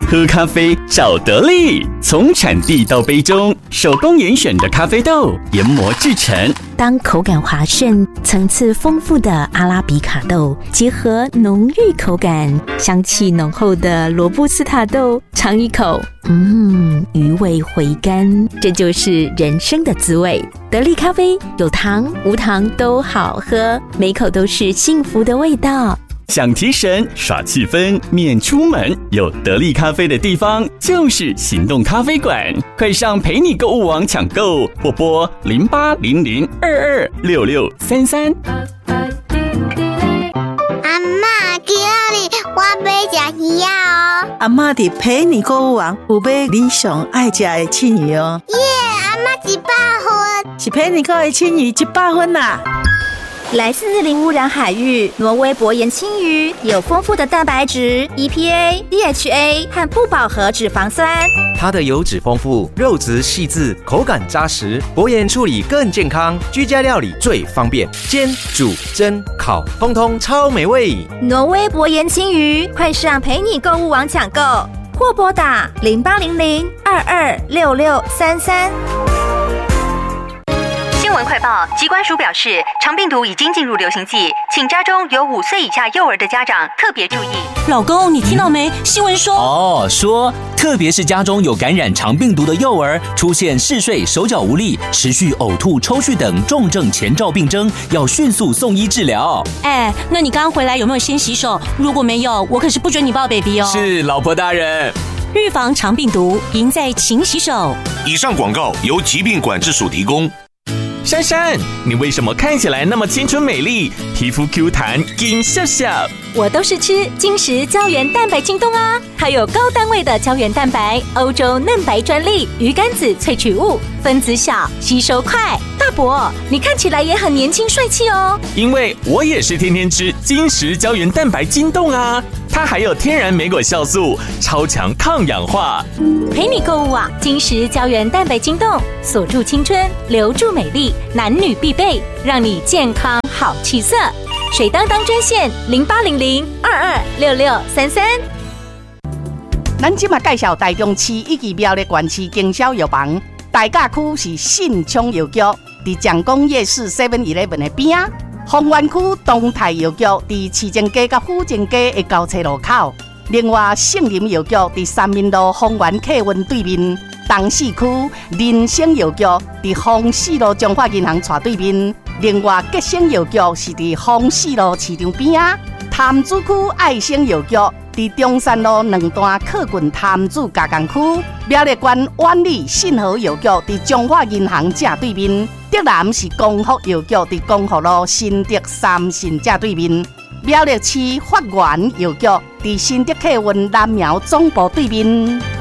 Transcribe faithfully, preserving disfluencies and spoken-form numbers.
喝咖啡找得力，从产地到杯中，手工严选的咖啡豆研磨制成。 当口感滑顺、层次丰富的阿拉比卡豆结合浓郁口感、香气浓厚的罗布斯塔豆，尝一口，嗯，余味回甘，这就是人生的滋味。得力咖啡有糖无糖都好喝，每口都是幸福的味道。 想提神耍气氛免出门，有得力咖啡的地方就是行动咖啡馆，快上陪你购物网抢购，或拨零八零零二二六六三三。 阿嬷，今日我要吃鱼哦。 阿嬷伫陪你购物网有买你上爱吃的青鱼哦。 耶，阿嬷一百分， 是陪你购的青鱼一百分啦。 来自零污染海域，挪威薄盐青鱼有丰富的蛋白质、E P A、D H A 和不饱和脂肪酸。 它的油脂丰富，肉质细致，口感扎实，薄盐处理更健康，居家料理最方便，煎、煮、蒸、烤，通通超美味。 挪威薄盐青鱼，快上陪你购物网抢购，或拨打零八零零二二六六三三。 新闻快报，疾管署表示，肠病毒已经进入流行季，请家中有五岁以下幼儿的家长特别注意。 老公，你听到没？新闻说哦，说特别是家中有感染肠病毒的幼儿，出现嗜睡、手脚无力、持续呕吐、抽搐等重症前兆病征，要迅速送医治疗。 哎，那你刚刚回来有没有先洗手？如果没有，我可是不准你抱 baby 哦。 是，老婆大人。 预防肠病毒，赢在勤洗手。 以上广告由疾病管制署提供。 珊珊，你为什么看起来那么青春美丽，皮肤 Q 弹，金笑笑？ 我都是吃金石胶原蛋白晶冻啊，它有高单位的胶原蛋白，欧洲嫩白专利，鱼肝子萃取物，分子小，吸收快。大伯，你看起来也很年轻帅气哦。 因为我也是天天吃金石胶原蛋白晶冻啊，它还有天然莓果酵素，超强抗氧化。 陪你购物网，金石胶原蛋白晶冻，锁住青春，留住美丽，男女必备，让你健康好气色。水当当专线零八零零二二六六三三。 咱今嘛介绍台中市以及苗栗县市经销药房，大甲区是信昌药局，伫蒋公夜市 seven eleven 的边啊；丰原区东泰药局伫市政街甲府政街的交叉路口。另外，圣林药局伫三民路丰原客运对面。东市区人生药局伫丰市路中华银行斜对面。另外，吉生药局是伫丰市路市场边啊。潭子区爱生药局伫中山路两段客运潭子加工区。苗栗县万里信和药局伫中华银行正对面。德南是光福药局伫光福路新德三信正对面。苗栗市发源药局伫新德客运南苗总部对面。